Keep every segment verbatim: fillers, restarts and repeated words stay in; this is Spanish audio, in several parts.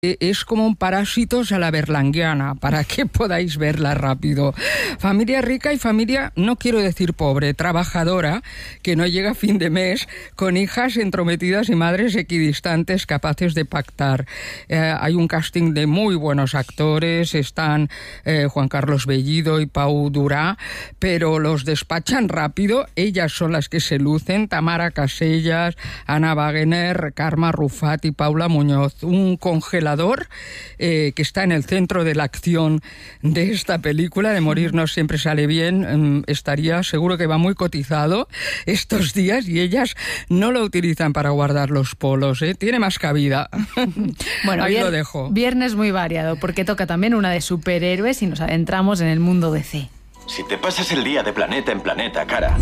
Es como un Parásitos a la berlanguiana, para que podáis verla rápido. Familia rica y familia, no quiero decir pobre, trabajadora, que no llega a fin de mes, con hijas entrometidas y madres equidistantes capaces de pactar. Eh, hay un casting de muy buenos actores, están eh, Juan Carlos Bellido y Pau Durá, pero los despachan rápido. Ellas son las que se lucen: Tamara Casellas, Ana Wagener, Karma Rufat y Paula Muñoz. Un congelador Eh, que está en el centro de la acción de esta película. De morirnos siempre sale bien. Eh, estaría seguro que va muy cotizado estos días, y ellas no lo utilizan para guardar los polos, ¿eh? Tiene más cabida. Bueno, ahí vier- lo dejo. Viernes muy variado, porque toca también una de superhéroes y nos adentramos en el mundo D C. Si te pasas el día de planeta en planeta, cara,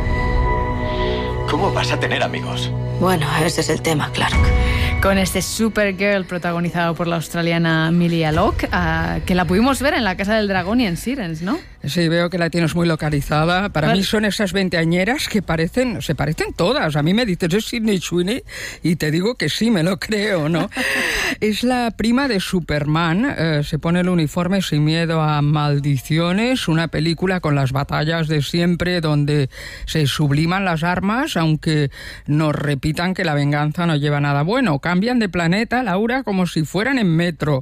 ¿cómo vas a tener amigos? Bueno, ese es el tema, Clark. Con este Supergirl protagonizado por la australiana Emilia Locke, uh, que la pudimos ver en La Casa del Dragón y en Sirens, ¿no? Sí, veo que la tienes muy localizada. Para Vale. mí son esas veinteañeras que parecen, se parecen todas. A mí me dices, es Sydney Sweeney, y te digo que sí, me lo creo, ¿no? Es la prima de Superman, eh, se pone el uniforme sin miedo a maldiciones, una película con las batallas de siempre, donde se subliman las armas, aunque nos repitan que la venganza no lleva nada bueno. Cambian de planeta, Laura, como si fueran en metro,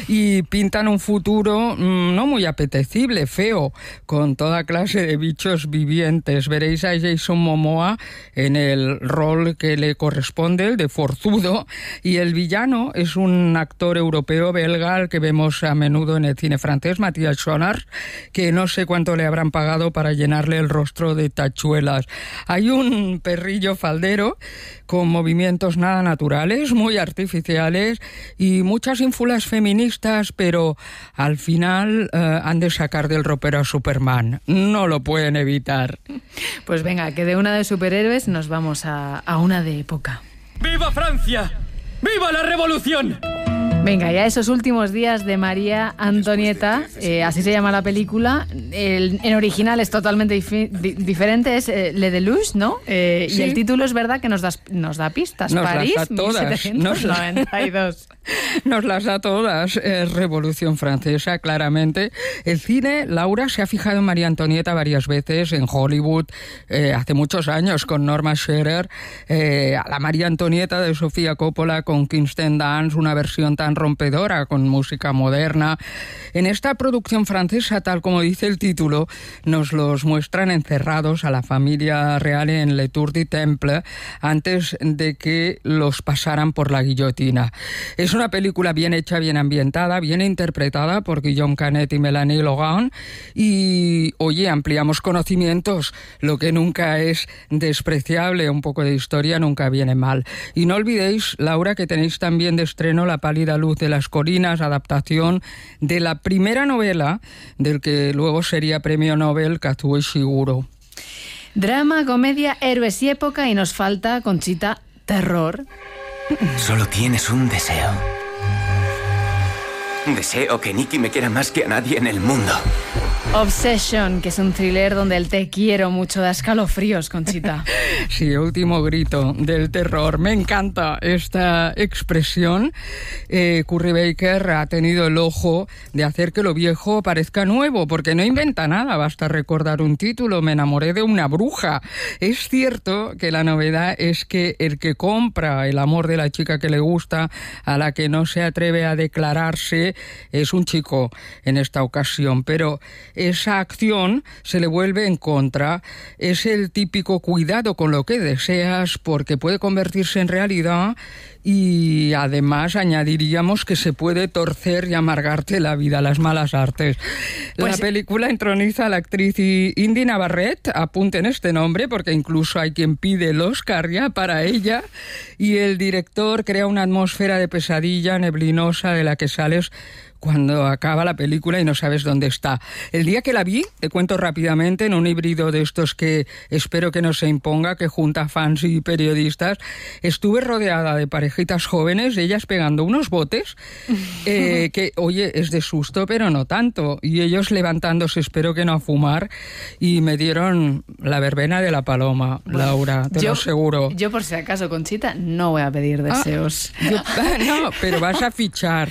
y pintan un futuro mmm, no muy apetecible, feo, con toda clase de bichos vivientes. Veréis a Jason Momoa en el rol que le corresponde, el de forzudo, y el villano es un actor europeo belga al que vemos a menudo en el cine francés, Matthias Schoenaerts, que no sé cuánto le habrán pagado para llenarle el rostro de tachuelas. Hay un perrillo faldero con movimientos nada naturales, muy artificiales, y muchas ínfulas feministas, pero al final eh, han de sacar del ropero a Superman. No lo pueden evitar. Pues venga, que de una de superhéroes nos vamos a, a una de época. ¡Viva Francia! ¡Viva la revolución! Venga, ya esos últimos días de María Antonieta, eh, así se llama la película. El, en original es totalmente difi- di- diferente, es eh, Le Deluxe, ¿no? Eh, Sí. Y el título es verdad que nos, das, nos da pistas. Nos las París, da todas. mil setecientos noventa y dos. Nos las da todas. Es Revolución Francesa, claramente. El cine, Laura, se ha fijado en María Antonieta varias veces en Hollywood, eh, hace muchos años, con Norma Shearer, eh, a la María Antonieta de Sofía Coppola con Kirsten Dunst, una versión tan rompedora con música moderna. En esta producción francesa, tal como dice el título, nos los muestran encerrados a la familia real en Le Tour du Temple antes de que los pasaran por la guillotina. Es una película bien hecha, bien ambientada, bien interpretada por Guillaume Canet y Mélanie Laurent, y, oye, ampliamos conocimientos, lo que nunca es despreciable. Un poco de historia nunca viene mal. Y no olvidéis, Laura, que tenéis también de estreno La pálida luz de las colinas, adaptación de la primera novela del que luego sería premio Nobel Kazuo Ishiguro. Drama, comedia, héroes y época, y nos falta, Conchita, terror. Solo tienes un deseo. Deseo que Nicky me quiera más que a nadie en el mundo. Obsession, que es un thriller donde el te quiero mucho da escalofríos, Conchita. Sí, último grito del terror. Me encanta esta expresión. Eh, Curry Baker ha tenido el ojo de hacer que lo viejo parezca nuevo, porque no inventa nada, basta recordar un título: Me enamoré de una bruja. Es cierto que la novedad es que el que compra el amor de la chica que le gusta, a la que no se atreve a declararse, es un chico en esta ocasión, pero esa acción se le vuelve en contra. Es el típico cuidado con lo que deseas, porque puede convertirse en realidad, y además añadiríamos que se puede torcer y amargarte la vida, las malas artes. Pues, la película entroniza a la actriz Indy Navarrete, apunten este nombre porque incluso hay quien pide el Oscar ya para ella, y el director crea una atmósfera de pesadilla neblinosa de la que sales cuando acaba la película y no sabes dónde está. El día que la vi, te cuento rápidamente, en un híbrido de estos que espero que no se imponga, que junta fans y periodistas, estuve rodeada de parejitas jóvenes, ellas pegando unos botes, eh, que, oye, es de susto, pero no tanto, y ellos levantándose, espero que no a fumar, y me dieron la verbena de la paloma, Laura, te yo, lo aseguro. Yo, por si acaso, Conchita, no voy a pedir deseos. Ah, yo, no, pero vas a fichar.